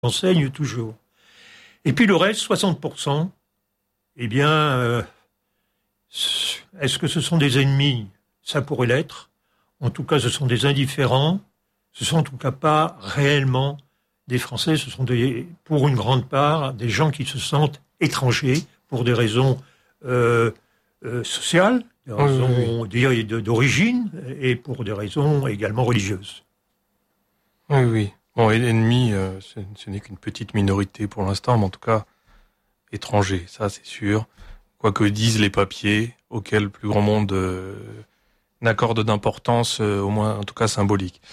enseigne toujours. Et puis le reste, 60%, eh bien, est-ce que ce sont des ennemis ? Ça pourrait l'être. En tout cas, ce sont des indifférents. Ce sont en tout cas pas réellement des Français. Ce sont pour une grande part, des gens qui se sentent étrangers pour des raisons sociales, des raisons d'origine et pour des raisons également religieuses. Oui, oui. Bon, et l'ennemi, ce n'est qu'une petite minorité pour l'instant, mais en tout cas, étranger, ça c'est sûr. Quoi que disent les papiers, auxquels le plus grand monde n'accorde d'importance, au moins en tout cas symbolique.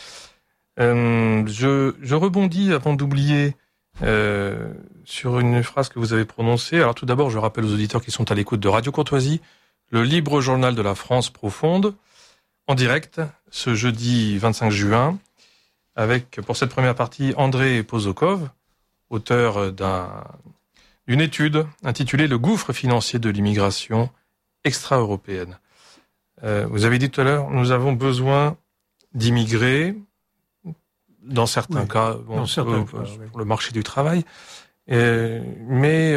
Je rebondis avant d'oublier sur une phrase que vous avez prononcée. Alors tout d'abord, je rappelle aux auditeurs qui sont à l'écoute de Radio Courtoisie, le libre journal de la France profonde, en direct, ce jeudi 25 juin, avec, pour cette première partie, André Pozokov, auteur d'une étude intitulée « Le gouffre financier de l'immigration extra-européenne ». Vous avez dit tout à l'heure, nous avons besoin d'immigrés, dans certains cas, pour le marché du travail, mais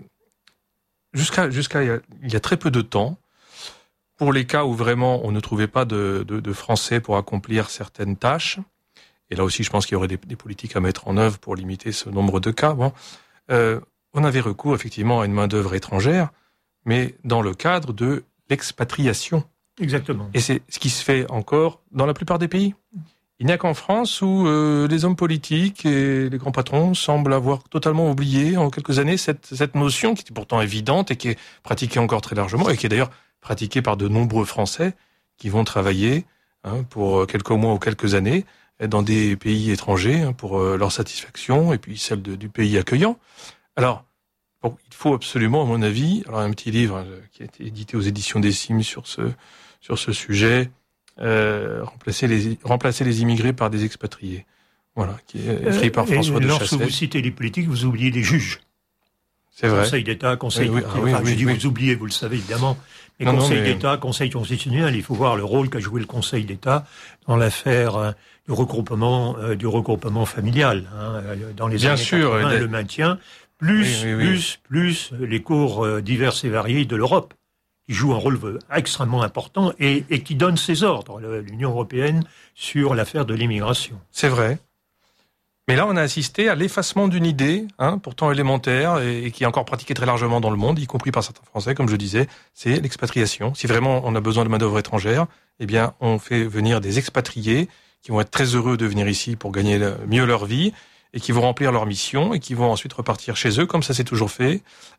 jusqu'à il y a très peu de temps, pour les cas où vraiment on ne trouvait pas de Français pour accomplir certaines tâches, et là aussi je pense qu'il y aurait des politiques à mettre en œuvre pour limiter ce nombre de cas, on avait recours effectivement à une main-d'œuvre étrangère, mais dans le cadre de l'expatriation. Exactement. Et c'est ce qui se fait encore dans la plupart des pays. Il n'y a qu'en France où les hommes politiques et les grands patrons semblent avoir totalement oublié en quelques années cette notion qui est pourtant évidente et qui est pratiquée encore très largement et qui est d'ailleurs pratiquée par de nombreux Français qui vont travailler pour quelques mois ou quelques années dans des pays étrangers pour leur satisfaction et puis celle du pays accueillant. Alors, il faut absolument, à mon avis, alors un petit livre qui a été édité aux éditions des Cimes sur ce sujet, remplacer les immigrés par des expatriés. Voilà, qui est écrit par François de Chassey. Lorsque vous citez les politiques, vous oubliez les juges. C'est vrai. Conseil d'État, Conseil... vous oubliez, vous le savez évidemment. Mais Conseil d'État, Conseil constitutionnel, il faut voir le rôle qu'a joué le Conseil d'État dans l'affaire du regroupement familial. Dans les années 80, le maintien, plus les cours divers et variés de l'Europe, qui joue un rôle extrêmement important et qui donne ses ordres, l'Union européenne, sur l'affaire de l'immigration. C'est vrai. Mais là, on a assisté à l'effacement d'une idée, pourtant élémentaire, et qui est encore pratiquée très largement dans le monde, y compris par certains Français, comme je disais, c'est l'expatriation. Si vraiment on a besoin de main-d'œuvre étrangère, eh bien, on fait venir des expatriés qui vont être très heureux de venir ici pour gagner mieux leur vie, et qui vont remplir leur mission, et qui vont ensuite repartir chez eux, comme ça s'est toujours fait.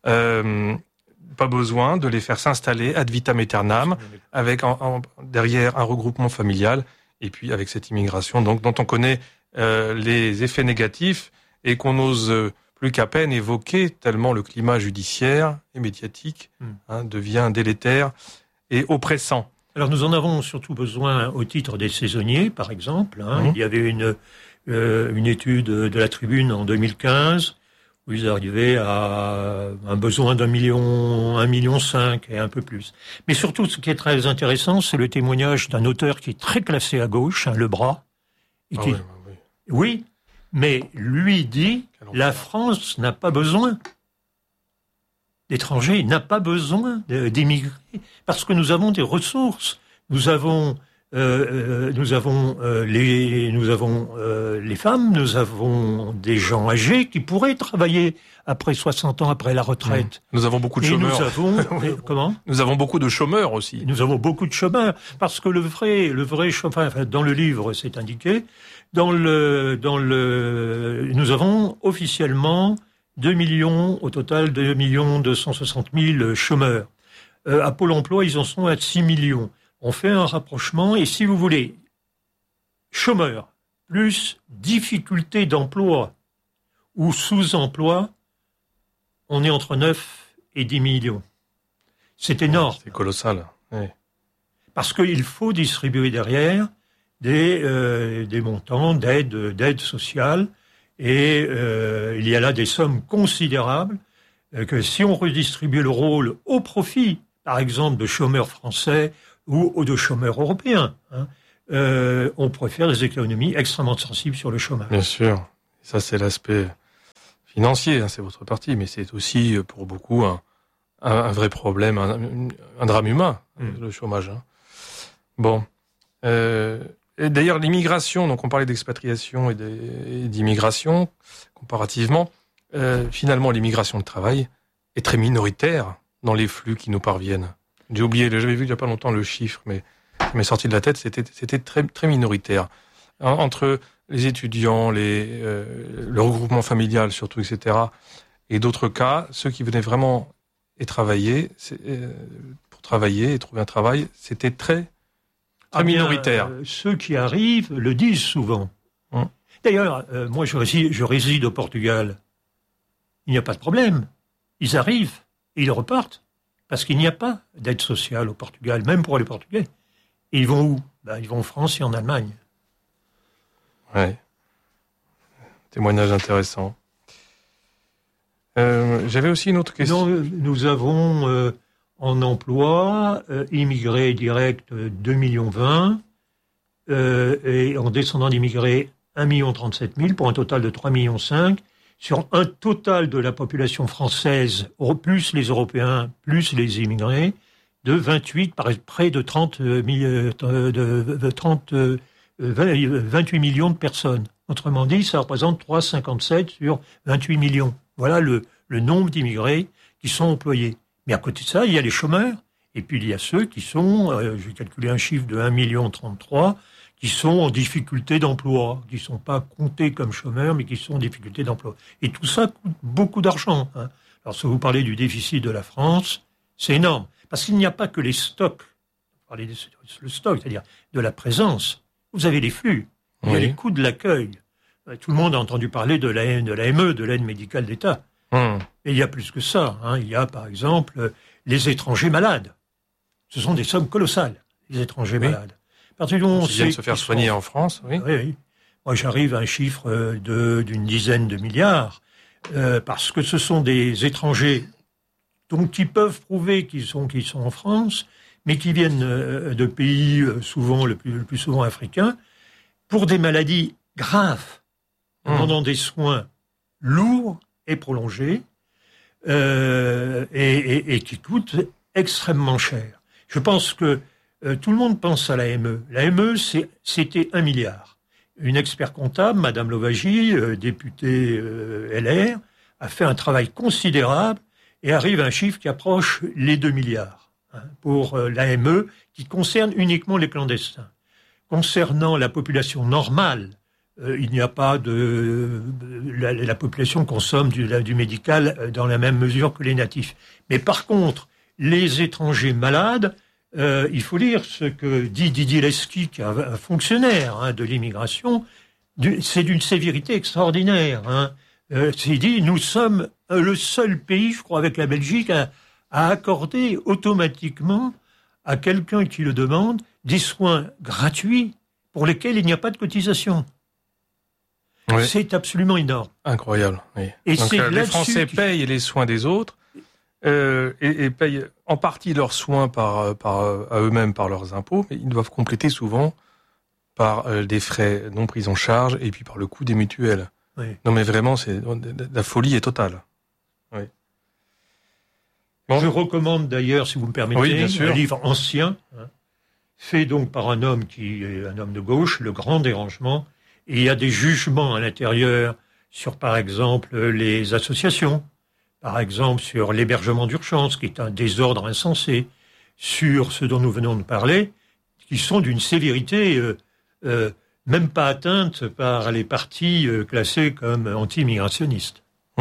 Pas besoin de les faire s'installer ad vitam aeternam, avec derrière un regroupement familial, et puis avec cette immigration donc dont on connaît les effets négatifs et qu'on n'ose plus qu'à peine évoquer tellement le climat judiciaire et médiatique devient délétère et oppressant. Alors nous en avons surtout besoin au titre des saisonniers, par exemple. Il y avait une étude de la Tribune en 2015 où ils arrivaient à un besoin d'1,5 million et un peu plus. Mais surtout, ce qui est très intéressant, c'est le témoignage d'un auteur qui est très classé à gauche, Lebras, et qui... Oui, mais lui dit, la France n'a pas besoin d'étrangers, n'a pas besoin d'immigrés, parce que nous avons des ressources. Nous avons les femmes, nous avons des gens âgés qui pourraient travailler après 60 ans, après la retraite. Nous avons beaucoup de chômeurs. Comment ? Nous avons beaucoup de chômeurs aussi. Nous avons beaucoup de chômeurs, parce que le vrai chômeur, dans le livre, c'est indiqué, nous avons officiellement 2 millions, au total 2 260 000 chômeurs. À Pôle emploi, ils en sont à 6 millions. On fait un rapprochement, et si vous voulez, chômeurs, plus difficulté d'emploi ou sous-emploi, on est entre 9 et 10 millions. C'est énorme. C'est colossal. Oui. Parce qu'il faut distribuer derrière des montants d'aide sociale, et il y a là des sommes considérables que si on redistribuait le rôle au profit, par exemple, de chômeurs français ou de chômeurs européens, on pourrait faire des économies extrêmement sensibles sur le chômage. Bien sûr. Ça, c'est l'aspect financier, hein, c'est votre parti, mais c'est aussi pour beaucoup un vrai problème, un drame humain, le chômage. Hein. Bon. Et d'ailleurs, l'immigration, donc on parlait d'expatriation et d'immigration, comparativement, finalement, l'immigration de travail est très minoritaire dans les flux qui nous parviennent. J'avais vu il n'y a pas longtemps le chiffre, mais ça m'est sorti de la tête, c'était très, très minoritaire. Entre les étudiants, le regroupement familial surtout, etc., et d'autres cas, ceux qui venaient vraiment pour travailler et trouver un travail, c'était très minoritaire. Ceux qui arrivent le disent souvent. D'ailleurs, moi je réside au Portugal. Il n'y a pas de problème. Ils arrivent et ils repartent. Parce qu'il n'y a pas d'aide sociale au Portugal, même pour les Portugais. Et ils vont où? Ils vont en France et en Allemagne. Ouais. Témoignage intéressant. J'avais aussi une autre question. Nous avons en emploi immigrés directs 2,20 millions et en descendant d'immigrés 1,37 million pour un total de 3,5 millions sur un total de la population française plus les Européens plus les immigrés de 28 près de 28 millions de personnes. Autrement dit, ça représente 3,57 sur 28 millions. Voilà le nombre d'immigrés qui sont employés. Mais à côté de ça, il y a les chômeurs. Et puis il y a ceux qui sont, j'ai calculé un chiffre de 1,33 million, qui sont en difficulté d'emploi, qui ne sont pas comptés comme chômeurs, mais qui sont en difficulté d'emploi. Et tout ça coûte beaucoup d'argent. Hein. Alors si vous parlez du déficit de la France, c'est énorme. Parce qu'il n'y a pas que les stocks. Vous parlez le stock, c'est-à-dire de la présence. Vous avez les flux. Il y a les coûts de l'accueil. Tout le monde a entendu parler de l'AME, de l'aide médicale d'État. Et il y a plus que ça. Hein. Il y a, par exemple, les étrangers malades. Ce sont des sommes colossales, les étrangers malades. À partir du moment où ils viennent se faire soigner en France, oui. Oui. Moi, j'arrive à un chiffre d'une dizaine de milliards, parce que ce sont des étrangers qui peuvent prouver qu'ils sont en France, mais qui viennent de pays souvent le plus souvent africains, pour des maladies graves, demandant des soins lourds et prolongés, et qui coûtent extrêmement cher. Je pense que tout le monde pense à l'AME. L'AME, c'était 1 milliard. Une expert comptable, Madame Louwagie, députée LR, a fait un travail considérable et arrive à un chiffre qui approche les 2 milliards pour l'AME, qui concerne uniquement les clandestins. Concernant la population normale, il n'y a pas la population consomme du médical dans la même mesure que les natifs. Mais par contre, les étrangers malades, il faut lire ce que dit Didier Lesky, qui est un fonctionnaire de l'immigration, c'est d'une sévérité extraordinaire. C'est dit, nous sommes le seul pays, je crois, avec la Belgique, à accorder automatiquement à quelqu'un qui le demande des soins gratuits pour lesquels il n'y a pas de cotisation. Oui. C'est absolument énorme. Incroyable, oui. Et donc les Français payent les soins des autres et payent en partie leurs soins à eux-mêmes par leurs impôts, mais ils doivent compléter souvent par des frais non pris en charge et puis par le coût des mutuelles. Oui. Non mais vraiment, la folie est totale. Oui. Bon. Je recommande d'ailleurs, si vous me permettez, un livre ancien, fait donc par un homme qui est un homme de gauche, Le Grand Dérangement, et il y a des jugements à l'intérieur sur, par exemple, les associations, par exemple sur l'hébergement d'urgence, qui est un désordre insensé, sur ce dont nous venons de parler, qui sont d'une sévérité même pas atteinte par les partis classés comme anti-immigrationnistes.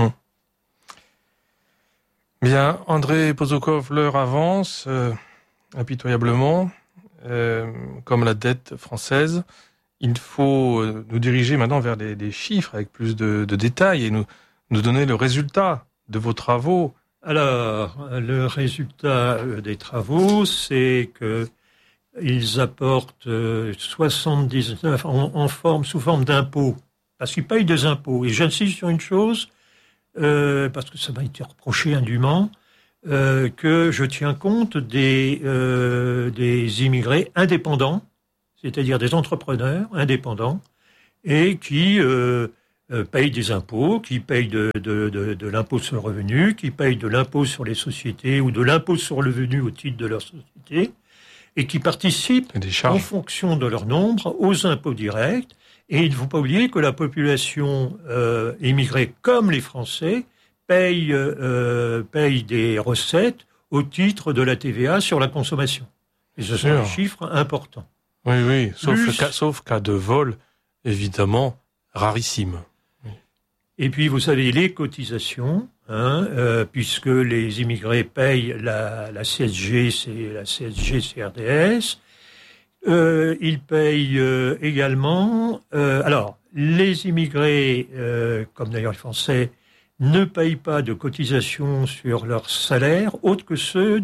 Bien, André Pozokov, l'heure avance impitoyablement, comme la dette française. Il faut nous diriger maintenant vers des chiffres avec plus de détails et nous donner le résultat de vos travaux. Alors, le résultat des travaux, c'est que ils apportent 79 sous forme d'impôts, parce qu'ils payent des impôts. Et j'insiste sur une chose, parce que ça m'a été reproché indûment, que je tiens compte des immigrés indépendants, c'est-à-dire des entrepreneurs indépendants, et qui payent des impôts, qui payent de l'impôt sur le revenu, qui payent de l'impôt sur les sociétés ou de l'impôt sur le revenu au titre de leur société, et qui participent en fonction de leur nombre aux impôts directs. Et il ne faut pas oublier que la population immigrée, comme les Français, paye des recettes au titre de la TVA sur la consommation. Et ce sont des chiffres importants. Oui, sauf cas de vol, évidemment, rarissime. Oui. Et puis, vous savez, les cotisations, puisque les immigrés payent la CSG, c'est la CSG-CRDS. Ils payent également... alors, les immigrés, comme d'ailleurs les Français, ne payent pas de cotisations sur leur salaire, autres que ceux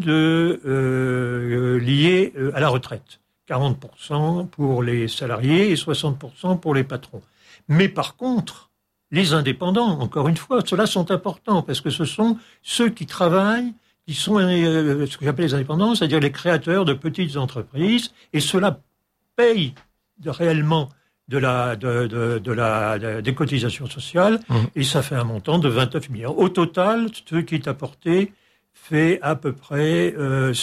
liés à la retraite. 40% pour les salariés et 60% pour les patrons. Mais par contre, les indépendants, encore une fois, ceux-là sont importants parce que ce sont ceux qui travaillent, qui sont ce que j'appelle les indépendants, c'est-à-dire les créateurs de petites entreprises, et ceux-là payent réellement des cotisations sociales, et ça fait un montant de 29 milliards. Au total, ce qui est apporté fait à peu près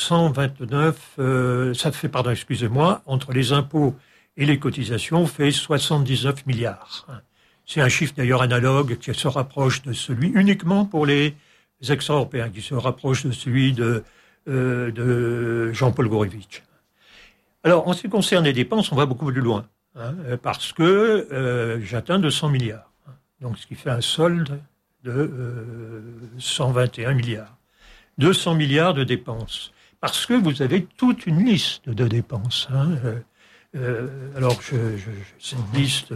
129, entre les impôts et les cotisations, fait 79 milliards. C'est un chiffre d'ailleurs analogue qui se rapproche de celui, uniquement pour les extra-européens, qui se rapproche de celui de Jean-Paul Gourevitch. Alors, en ce qui concerne les dépenses, on va beaucoup plus loin, parce que j'atteins 200 milliards. Donc, ce qui fait un solde de 121 milliards. 200 milliards de dépenses. Parce que vous avez toute une liste de dépenses. Alors, cette liste,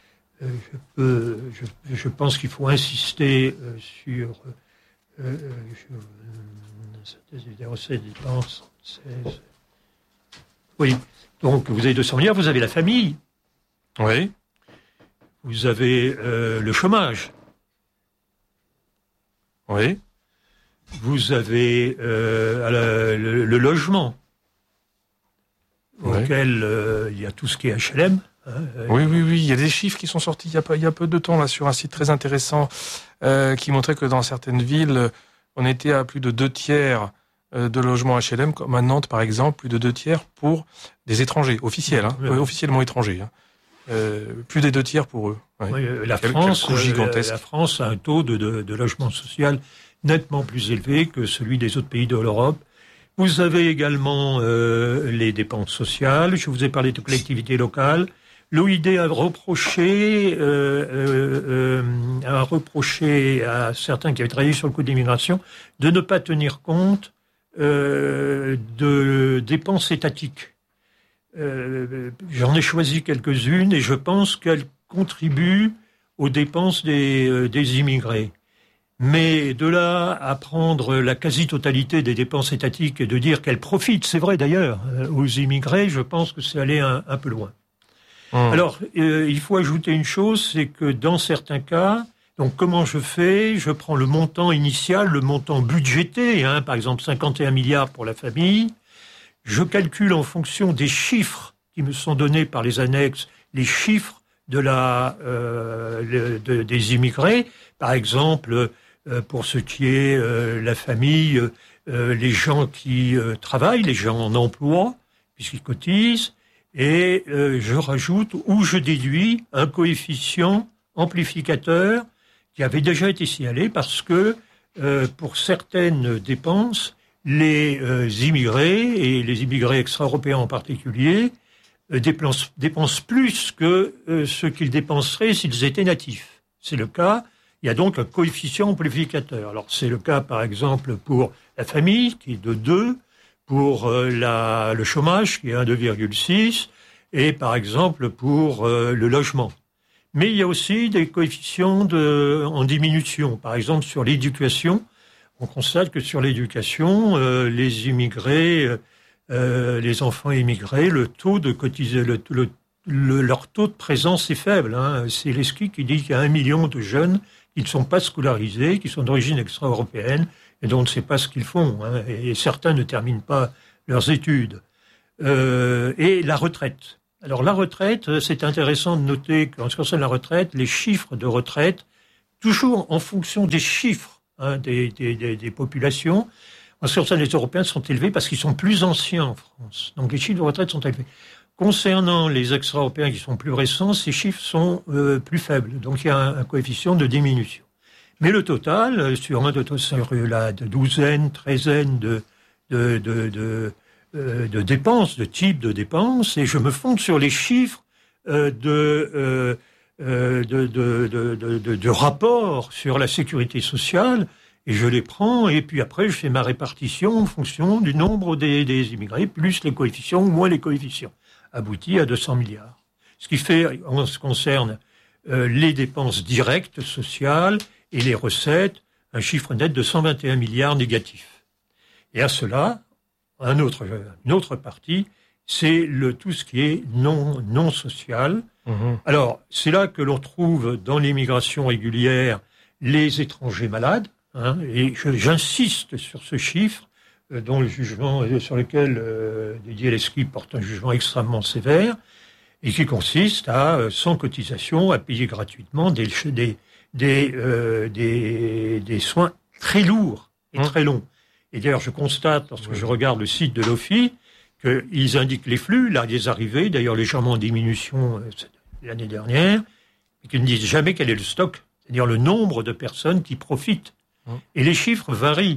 je pense qu'il faut insister sur des recettes et dépenses. Oui. Donc, vous avez 200 milliards, vous avez la famille. Oui. Vous avez le chômage. Oui. Vous avez le logement, auquel il y a tout ce qui est HLM. Oui, il y a des chiffres qui sont sortis il y a peu de temps là sur un site très intéressant qui montrait que dans certaines villes, on était à plus de 2/3 de logements HLM, comme à Nantes par exemple, plus de 2/3 pour des étrangers, officiels, officiellement étrangers. Plus des 2/3 pour eux. Ouais. Oui, la France a un taux de logement social nettement plus élevé que celui des autres pays de l'Europe. Vous avez également les dépenses sociales. Je vous ai parlé de collectivités locales. L'OID a reproché à certains qui avaient travaillé sur le coût de l'immigration de ne pas tenir compte de dépenses étatiques. J'en ai choisi quelques-unes et je pense qu'elles contribuent aux dépenses des immigrés. Mais de là à prendre la quasi-totalité des dépenses étatiques et de dire qu'elles profitent, c'est vrai d'ailleurs, aux immigrés, je pense que c'est aller un peu loin. Alors, il faut ajouter une chose, c'est que dans certains cas, donc comment je fais ? Je prends le montant initial, le montant budgété, par exemple 51 milliards pour la famille. Je calcule en fonction des chiffres qui me sont donnés par les annexes, les chiffres des immigrés. Par exemple, pour ce qui est la famille, les gens qui travaillent, les gens en emploi, puisqu'ils cotisent, et je rajoute ou je déduis un coefficient amplificateur qui avait déjà été signalé parce que pour certaines dépenses, les immigrés, et les immigrés extra-européens en particulier, dépensent plus que ce qu'ils dépenseraient s'ils étaient natifs. C'est le cas. Il y a donc un coefficient amplificateur. Alors, c'est le cas, par exemple, pour la famille, qui est de 2, pour le chômage, qui est 2,6, et par exemple pour le logement. Mais il y a aussi des coefficients en diminution. Par exemple, sur l'éducation, on constate que sur l'éducation, les immigrés, les enfants immigrés, le taux de leur taux de présence est faible. C'est l'ESCI qui dit qu'il y a 1 million de jeunes qui ne sont pas scolarisés, qui sont d'origine extra-européenne, et dont on ne sait pas ce qu'ils font. Et certains ne terminent pas leurs études. Et la retraite. Alors la retraite, c'est intéressant de noter qu'en ce qui concerne la retraite, les chiffres de retraite, toujours en fonction des chiffres des populations, en ce qui concerne les Européens, sont élevés parce qu'ils sont plus anciens en France. Donc les chiffres de retraite sont élevés. Concernant les extra-européens qui sont plus récents, ces chiffres sont plus faibles. Donc il y a un coefficient de diminution. Mais le total, sur la douzaine, treizaine de dépenses, de types de dépenses, et je me fonde sur les chiffres de rapports sur la sécurité sociale, et je les prends, et puis après je fais ma répartition en fonction du nombre des immigrés, plus les coefficients ou moins les coefficients, aboutit à 200 milliards. Ce qui fait, en ce qui concerne les dépenses directes sociales et les recettes, un chiffre net de 121 milliards négatifs. Et à cela, une autre partie, c'est tout ce qui est non social. Mmh. Alors, c'est là que l'on trouve dans l'immigration régulière les étrangers malades, et j'insiste sur ce chiffre, dont le jugement, sur lequel Didier Lesky porte un jugement extrêmement sévère, et qui consiste à, sans cotisation, à payer gratuitement des soins très lourds et très longs. Et d'ailleurs, je constate, lorsque je regarde le site de l'OFII, qu'ils indiquent les flux, là, les arrivées, d'ailleurs légèrement en diminution l'année dernière, et qu'ils ne disent jamais quel est le stock, c'est-à-dire le nombre de personnes qui profitent. Et les chiffres varient.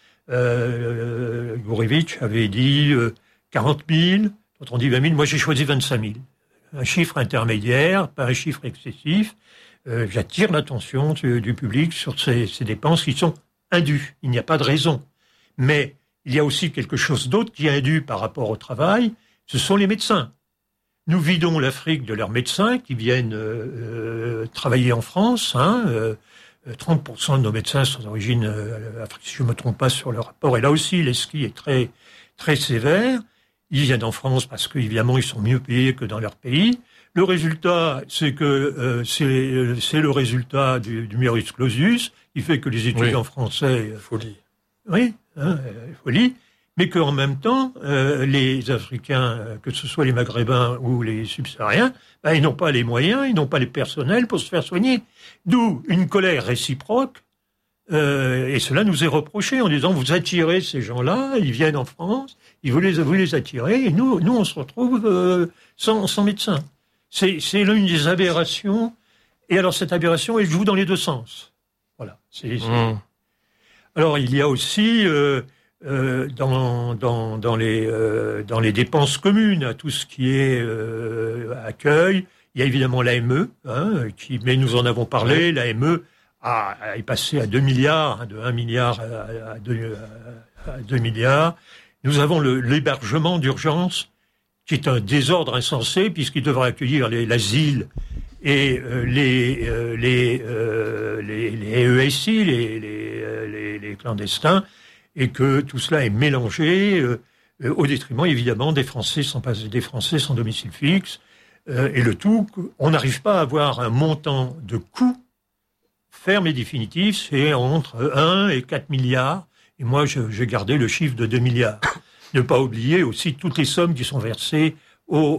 Gourevitch avait dit 40 000, d'autres ont dit 20 000, moi j'ai choisi 25 000. Un chiffre intermédiaire, pas un chiffre excessif. J'attire l'attention du public sur ces dépenses qui sont indues. Il n'y a pas de raison. Mais il y a aussi quelque chose d'autre qui est indu par rapport au travail, ce sont les médecins. Nous vidons l'Afrique de leurs médecins qui viennent travailler en France. 30% de nos médecins sont d'origine africaine, si je ne me trompe pas sur le rapport. Et là aussi, Lesky est très, très sévère. Ils viennent en France parce qu'évidemment, ils sont mieux payés que dans leur pays. Le résultat, c'est que c'est le résultat du numerus clausus. Il fait que les étudiants français... Folie. Oui, folie. Mais qu'en même temps, les Africains, que ce soit les Maghrébins ou les Subsahariens, ils n'ont pas les moyens, ils n'ont pas les personnels pour se faire soigner. D'où une colère réciproque, et cela nous est reproché en disant vous attirez ces gens-là, ils viennent en France, vous les attirez, et nous on se retrouve sans médecin. C'est l'une des aberrations, et alors cette aberration, elle joue dans les deux sens. Voilà. Alors il y a aussi dans les dépenses communes à tout ce qui est accueil, il y a évidemment l'AME, mais nous en avons parlé. L'AME est passé à 2 milliards, de 1 milliard à 2 milliards. Nous avons l'hébergement d'urgence, qui est un désordre insensé, puisqu'il devrait accueillir l'asile et les ESI, les clandestins, et que tout cela est mélangé au détriment, évidemment, des Français sans domicile fixe. Et le tout, on n'arrive pas à avoir un montant de coût ferme et définitif, c'est entre 1 et 4 milliards. Et moi, j'ai gardé le chiffre de 2 milliards. Ne pas oublier aussi toutes les sommes qui sont versées aux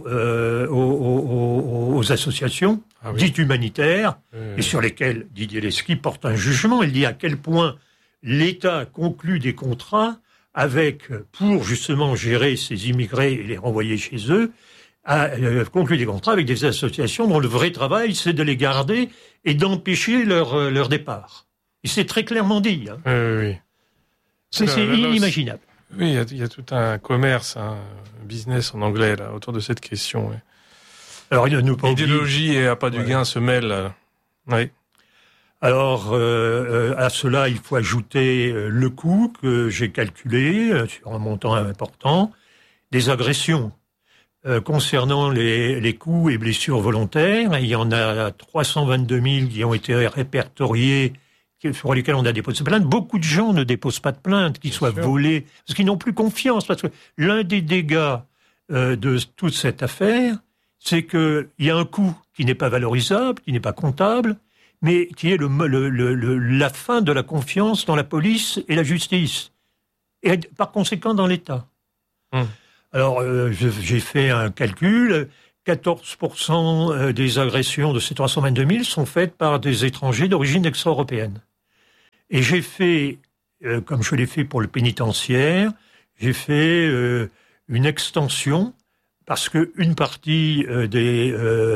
associations dites humanitaires, et sur lesquelles Didier Lesky porte un jugement. Il dit à quel point l'État conclut des contrats pour justement gérer ces immigrés et les renvoyer chez eux, conclut des contrats avec des associations dont le vrai travail, c'est de les garder et d'empêcher leur départ. Et c'est très clairement dit. Oui. C'est inimaginable. Oui, il y a tout un commerce, un business en anglais là autour de cette question. Oui. Alors, l'idéologie et appât du gain se mêlent. Oui. Alors, à cela, il faut ajouter le coût que j'ai calculé sur un montant important des agressions. Concernant les coups et blessures volontaires, il y en a 322 000 qui ont été répertoriés, sur lesquels on a déposé plainte. Beaucoup de gens ne déposent pas de plainte, qu'ils soient volés, parce qu'ils n'ont plus confiance. Parce que l'un des dégâts de toute cette affaire, c'est qu'il y a un coût qui n'est pas valorisable, qui n'est pas comptable, mais qui est la fin de la confiance dans la police et la justice, et par conséquent dans l'État. Alors, j'ai fait un calcul. 14% des agressions de ces 322 000 sont faites par des étrangers d'origine extra-européenne. Et j'ai fait, comme je l'ai fait pour le pénitentiaire, j'ai fait une extension parce que une partie des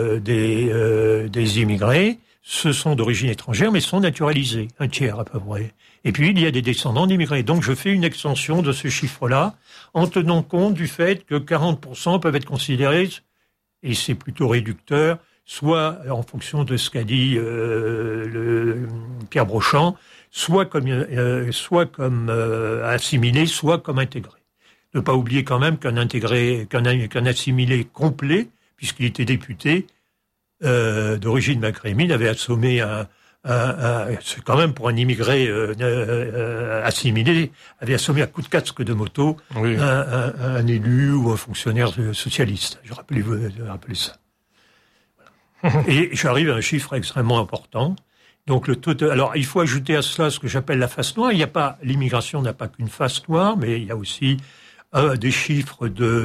immigrés, ce sont d'origine étrangère, mais sont naturalisés, un tiers à peu près. Et puis, il y a des descendants d'immigrés. Donc, je fais une extension de ce chiffre-là, en tenant compte du fait que 40% peuvent être considérés, et c'est plutôt réducteur, soit en fonction de ce qu'a dit Pierre Brochant, soit comme assimilés, soit comme intégrés. Ne pas oublier quand même qu'un assimilé complet, puisqu'il était député d'origine maghrébine, avait assommé c'est quand même pour un immigré assimilé, avait assommé à coups de casque de moto un élu ou un fonctionnaire socialiste. Je rappelais ça. Voilà. Et j'arrive à un chiffre extrêmement important. Donc le total. Alors il faut ajouter à cela ce que j'appelle la face noire. L'immigration n'a pas qu'une face noire, mais il y a aussi des chiffres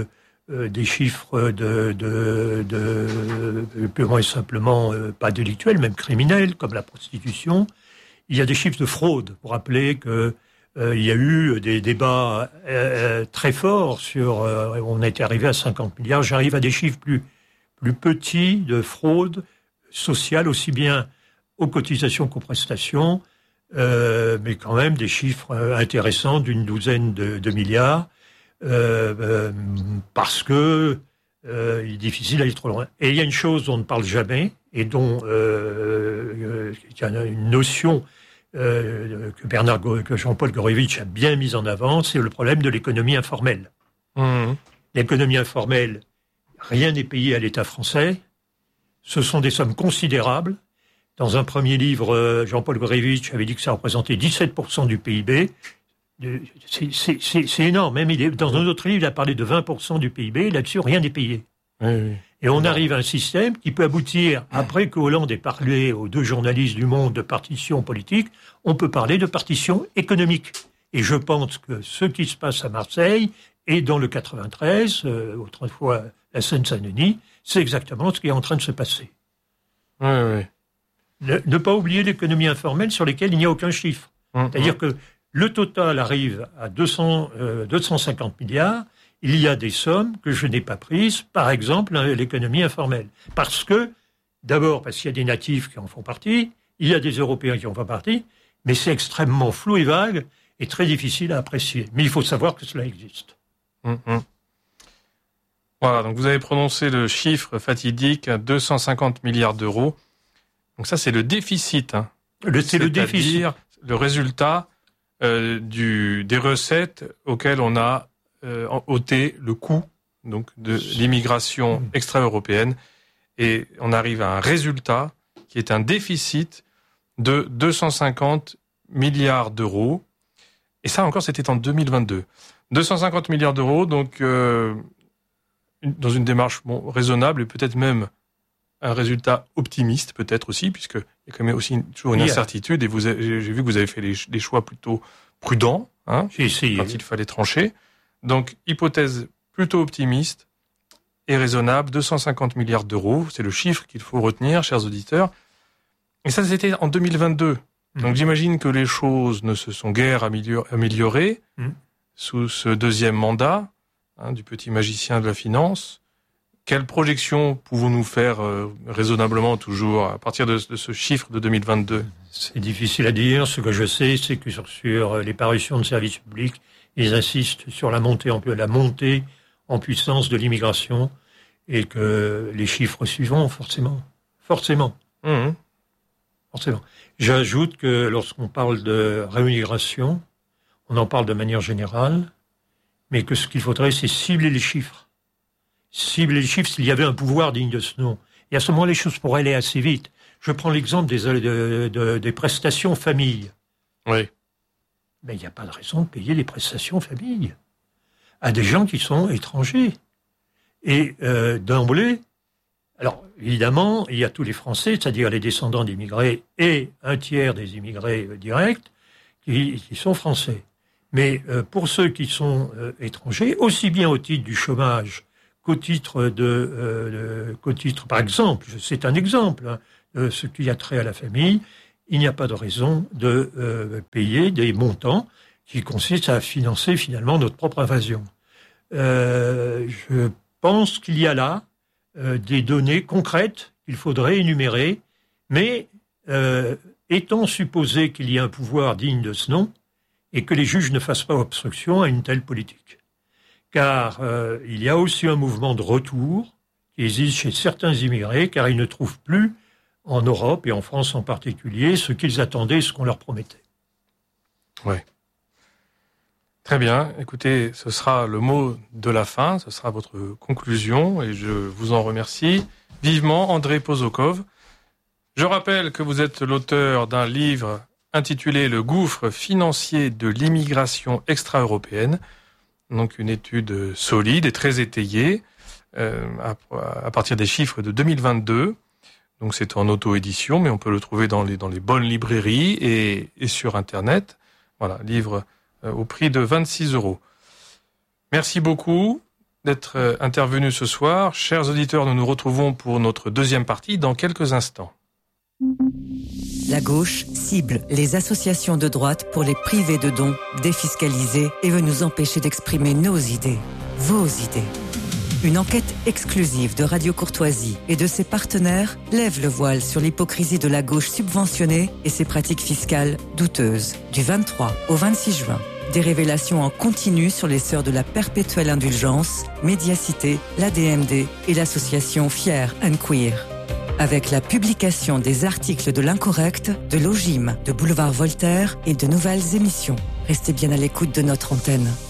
purement et simplement pas délictuels, même criminels, comme la prostitution. Il y a des chiffres de fraude, pour rappeler que il y a eu des débats très forts sur... on était arrivé à 50 milliards, j'arrive à des chiffres plus petits de fraude sociale, aussi bien aux cotisations qu'aux prestations, mais quand même des chiffres intéressants d'une douzaine de milliards, parce que il est difficile d'aller trop loin. Et il y a une chose dont on ne parle jamais, et dont il y a une notion que Jean-Paul Gourevitch a bien mise en avant, c'est le problème de l'économie informelle. L'économie informelle, rien n'est payé à l'État français, ce sont des sommes considérables. Dans un premier livre, Jean-Paul Gourevitch avait dit que ça représentait 17% du PIB. C'est énorme. Même dans un autre livre, il a parlé de 20% du PIB. Là-dessus, rien n'est payé. Oui. Et on arrive à un système qui peut aboutir, après que Hollande ait parlé aux deux journalistes du Monde de partition politique, on peut parler de partition économique. Et je pense que ce qui se passe à Marseille et dans le 93, autrefois la Seine-Saint-Denis, c'est exactement ce qui est en train de se passer. Oui. Ne pas oublier l'économie informelle sur laquelle il n'y a aucun chiffre. C'est-à-dire que le total arrive à 250 milliards. Il y a des sommes que je n'ai pas prises, par exemple l'économie informelle. Parce qu'il y a des natifs qui en font partie, il y a des Européens qui en font partie, mais c'est extrêmement flou et vague et très difficile à apprécier. Mais il faut savoir que cela existe. Voilà, donc vous avez prononcé le chiffre fatidique, 250 milliards d'euros. Donc ça, c'est le déficit. C'est le déficit. Le résultat des recettes auxquelles on a ôté le coût donc de l'immigration extra-européenne, et on arrive à un résultat qui est un déficit de 250 milliards d'euros. Et ça encore, c'était en 2022. 250 milliards d'euros, donc dans une démarche raisonnable et peut-être même un résultat optimiste, peut-être aussi, puisqu'il y a quand même aussi toujours une incertitude, et j'ai vu que vous avez fait des choix plutôt prudents, J'ai essayé. Quand il fallait trancher. Donc, hypothèse plutôt optimiste et raisonnable, 250 milliards d'euros, c'est le chiffre qu'il faut retenir, chers auditeurs. Et ça, c'était en 2022. Donc, j'imagine que les choses ne se sont guère améliorées sous ce deuxième mandat du petit magicien de la finance. Quelle projection pouvons-nous faire raisonnablement toujours à partir de ce chiffre de 2022 ? C'est difficile à dire. Ce que je sais, c'est que sur les parutions de services publics, ils insistent sur la montée en puissance de l'immigration, et que les chiffres suivront forcément. Forcément. J'ajoute que lorsqu'on parle de réimmigration, on en parle de manière générale, mais que ce qu'il faudrait, c'est cibler les chiffres. Cibler les chiffres s'il y avait un pouvoir digne de ce nom. Et à ce moment, les choses pourraient aller assez vite. Je prends l'exemple des prestations famille. Oui. Mais il n'y a pas de raison de payer les prestations famille à des gens qui sont étrangers. Et d'emblée, alors évidemment, il y a tous les Français, c'est-à-dire les descendants d'immigrés et un tiers des immigrés directs qui sont français. Mais pour ceux qui sont étrangers, aussi bien au titre du chômage qu'au titre par exemple, c'est un exemple, ce qui a trait à la famille, il n'y a pas de raison de payer des montants qui consistent à financer finalement notre propre invasion. Je pense qu'il y a là des données concrètes qu'il faudrait énumérer, mais étant supposé qu'il y ait un pouvoir digne de ce nom et que les juges ne fassent pas obstruction à une telle politique. Car il y a aussi un mouvement de retour qui existe chez certains immigrés, car ils ne trouvent plus en Europe et en France en particulier ce qu'ils attendaient, ce qu'on leur promettait. Oui. Très bien. Écoutez, ce sera le mot de la fin, ce sera votre conclusion et je vous en remercie vivement, André Pozokov. Je rappelle que vous êtes l'auteur d'un livre intitulé « Le gouffre financier de l'immigration extra-européenne », donc une étude solide et très étayée à partir des chiffres de 2022. Donc c'est en auto-édition, mais on peut le trouver dans les bonnes librairies et sur Internet. Voilà, livre au prix de 26 €. Merci beaucoup d'être intervenu ce soir. Chers auditeurs, nous nous retrouvons pour notre deuxième partie dans quelques instants. La gauche cible les associations de droite pour les priver de dons, défiscaliser et veut nous empêcher d'exprimer nos idées, vos idées. Une enquête exclusive de Radio Courtoisie et de ses partenaires lève le voile sur l'hypocrisie de la gauche subventionnée et ses pratiques fiscales douteuses. Du 23 au 26 juin, des révélations en continu sur les sœurs de la perpétuelle indulgence, Médiacité, l'ADMD et l'association Fier and Queer. Avec la publication des articles de l'Incorrect, de l'Ogime, de Boulevard Voltaire et de nouvelles émissions. Restez bien à l'écoute de notre antenne.